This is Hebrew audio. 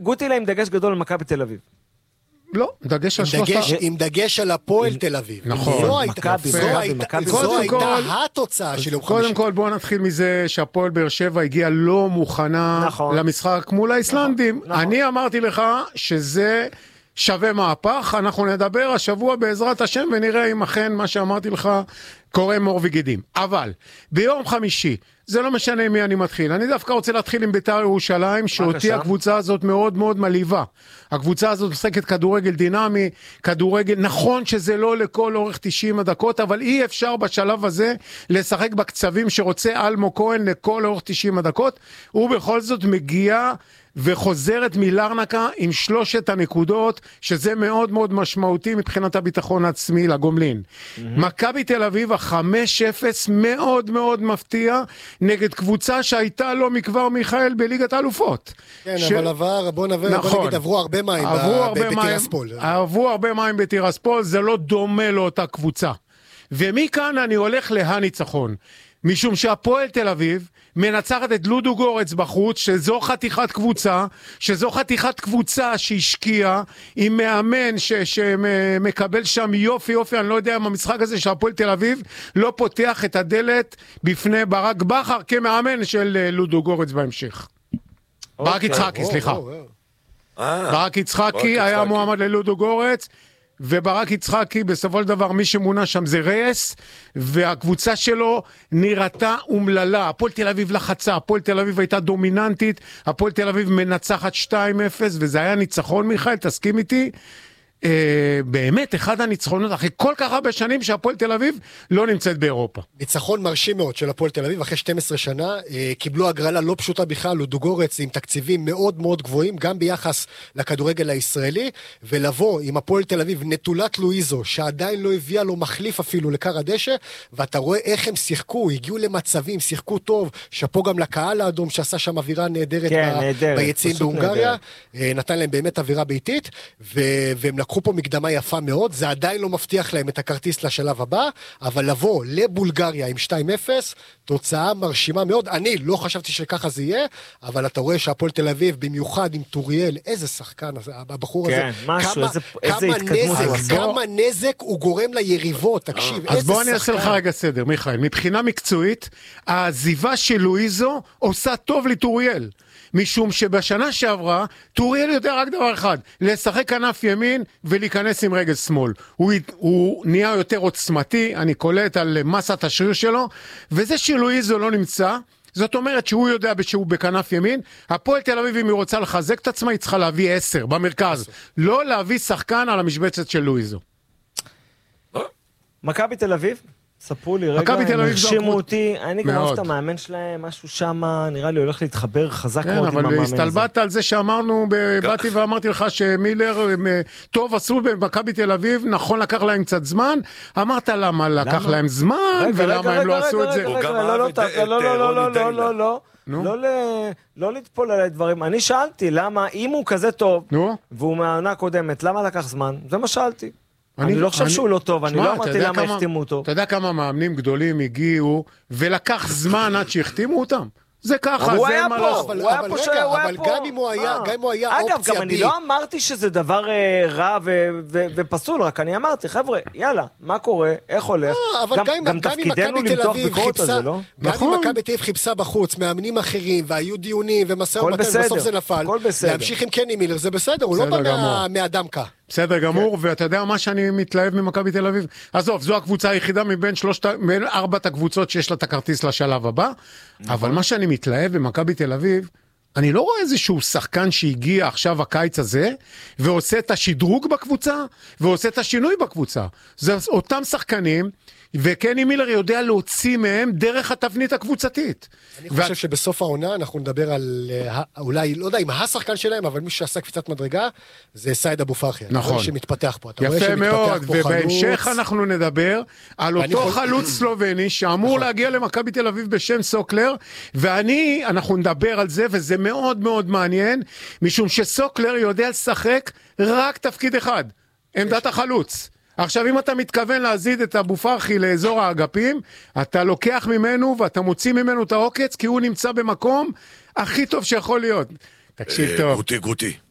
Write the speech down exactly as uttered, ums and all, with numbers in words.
גוטי לה עם דגש גדול למכבי תל אביב. לא, דגש על שלושת... עם דגש על הפועל תל אביב. נכון. זו הייתה התוצאה של יום חמישי. קודם כל בואו נתחיל מזה שהפועל באר שבע הגיעה לא מוכנה למשחק מול האיסלנדים. אני אמרתי לך שזה שווה מהפך, אנחנו נדבר השבוע בעזרת השם ונראה אם אכן מה שאמרתי לך קורה מור וגידים. אבל ביום חמישי, זה לא משנה מי אני מתחיל. אני דווקא רוצה להתחיל עם בית"ר ירושלים, שאותי הקבוצה הזאת מאוד מאוד מלהיבה. הקבוצה הזאת משחקת כדורגל דינמי, כדורגל, נכון שזה לא לכל אורך תשעים הדקות, אבל אי אפשר בשלב הזה לשחק בקצבים שרוצה אלמו כהן לכל אורך תשעים הדקות, ובכל זאת מגיע וחוזרת מלרנקה עם שלושת הנקודות, שזה מאוד מאוד משמעותי מבחינת הביטחון העצמי לגומלין. Mm-hmm. מכבי תל אביב ה-חמש אפס מאוד מאוד מפתיע, נגד קבוצה שהייתה לא מכבר מיכאל בליגת האלופות. כן, ש... אבל עבר, בוא נעבר, נכון. בוא נגיד, עברו הרבה מים בטירספול. עברו הרבה מים בטירספול, זה לא דומה לאותה קבוצה. ומכאן אני הולך להניצחון. משום שהפועל תל אביב מנצחת את לודו גורץ בחוץ, שזו חתיכת קבוצה, שזו חתיכת קבוצה שהשקיעה, עם מאמן ש, שמקבל שם יופי יופי, אני לא יודע אם המשחק הזה שהפועל תל אביב לא פותח את הדלת בפני ברק בכר כמאמן של לודו גורץ בהמשך. ברק יצחקי, סליחה. ברק יצחקי היה מועמד ללודו גורץ, וברק יצחקי בסופו של דבר מי שמונה שם זה רייס, והקבוצה שלו נראתה אומללה. הפועל תל אביב לחצה, הפועל תל אביב הייתה דומיננטית, הפועל תל אביב מנצחת שתיים אפס, וזה היה ניצחון מיכאל, תסכים איתי, אה, באמת אחד הניצחונות אחרי כל כך הרבה שנים שהפועל תל אביב לא נמצאת באירופה. ניצחון מרשים מאוד של הפועל תל אביב אחרי שתים עשרה שנה, אה, קיבלו הגרלה לא פשוטה בכלל, לודו גורץ עם תקציבים מאוד מאוד גבוהים, גם ביחס לכדורגל הישראלי, ולבוא עם הפועל תל אביב נטולת לואיזו, שעדיין לא הביאה לו מחליף אפילו לקר הדשא, ואתה רואה איך הם שיחקו, הגיעו למצבים, שיחקו טוב, שפה גם לקהל האדום שעשה שם אווירה נהדרת כן, ב- נהדר, ביציעים בהונגריה, אה, נתן להם באמת אווירה ביתית, ו- והם לקחו פה מקדמה יפה מאוד, זה עדיין לא מבטיח להם את הכרטיס לשלב הבא, אבל לבוא לבולגריה עם שתיים אפס, תוצאה מרשימה מאוד, אני לא חשבתי שככה זה יהיה, אבל אתה רואה שהפועל תל אביב, במיוחד עם טוריאל, איזה שחקן, הבחור כן, הזה, משהו, כמה, איזה, כמה איזה התקדמות הוא נזק, כמה נזק הוא גורם ליריבות, תקשיב, איזה שחקן. אז בוא אני אעשה לך רגע סדר, מיכאל, מבחינה מקצועית, העזיבה של לואיזו עושה טוב לטוריאל. משום שבשנה שעברה, טוריאל יודע רק דבר אחד, לשחק כנף ימין ולהיכנס עם רגל שמאל. הוא, הוא נהיה יותר עוצמתי, אני קולט על מסת השריר שלו, וזה שלואיזו לא נמצא, זאת אומרת שהוא יודע שהוא בכנף ימין, הפועל תל אביב אם היא רוצה לחזק את עצמה, היא צריכה להביא עשר במרכז, לא להביא שחקן על המשבצת של לואיזו. מכבי תל אביב? ספרו לי רגע, הם הרשימו אותי, אני גם אוהב את המאמן שלהם, משהו שם, נראה לי הולך להתחבר חזק מאוד עם המאמן הזה. אבל הסתלבט על זה שאמרנו, באתי ואמרתי לך שמילר, טוב עשו במכבי תל אביב, נכון לקח להם קצת זמן, אמרת למה לקח להם זמן, ולמה הם לא עשו את זה. לא, לא, לא, לא, לא, לא, לא, לא לתפול על הדברים, אני שאלתי למה, אם הוא כזה טוב, והוא מהעונה הקודמת, למה לקח זמן? זה מה שאלתי. אני לא חושב שהוא לא טוב, אני לא אמרתי למה החתימו אותו. אתה יודע כמה מאמנים גדולים הגיעו, ולקח זמן עד שהחתימו אותם? זה ככה, הוא זה היה מה פה, לעשות. הוא היה פה, הוא היה פה. אבל גם אם הוא היה, גם אם הוא היה אופציה בי. אגב, גם אני לא אמרתי שזה דבר רע ופסול, רק אני אמרתי, חבר'ה, יאללה, מה קורה, איך הולך? גם תפקידנו למתוח ביקורת על זה, לא? גם אם מכבי תל אביב חיפשה בחוץ, מאמנים אחרים, והיו דיונים ומשא ומתן, בסוף זה נפל. להמשיך עם קני מילר, זה בסדר, הוא לא בא מאדם כה. בסדר גמור, ואתה יודע מה שאני מתלהב ממכבי תל אביב? עזוב, זו הקבוצה היחידה מבין שלושת, מבין ארבעת הקבוצות שיש לה את הכרטיס לשלב הבא, אבל מה שאני מתלהב במכבי תל אביב, אני לא רואה איזשהו שחקן שהגיע עכשיו הקיץ הזה, ועושה את השדרוג בקבוצה, ועושה את השינוי בקבוצה. זה אותם שחקנים, וקני מילר יודע להוציא מהם דרך התבנית הקבוצתית. אני חושב שבסוף העונה אנחנו נדבר על, אולי, לא יודע אם השחקן שלהם, אבל מישהו שעשה קפיצת מדרגה, זה סייד אבו פרחי. נכון. שמתפתח פה. יפה מאוד, ובהמשך אנחנו נדבר על אותו חלוץ סלובני, שאמור להגיע למכבי תל אביב בשם סוקלר, ואני, אנחנו נדבר על זה, וזה מאוד מאוד מעניין, משום שסוקלר יודע לשחק רק תפקיד אחד, עמדת החלוץ. עכשיו אם אתה מתכוון להזיד את אבו פרחי לאזור האגפים, אתה לוקח ממנו ואתה מוציא ממנו את העוקץ, כי הוא נמצא במקום הכי טוב שיכול להיות. תקשיב טוב. גוטי, גוטי.